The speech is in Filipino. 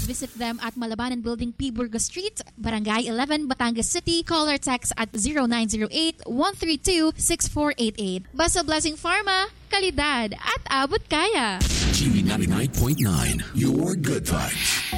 visit them at Malabanan Building, P. Burgos Street, Barangay 11, Batangas City. Call or text at 0908-132-6488. Basta Blessing Pharma, kalidad at abot kaya. TV 99.9, your good vibes.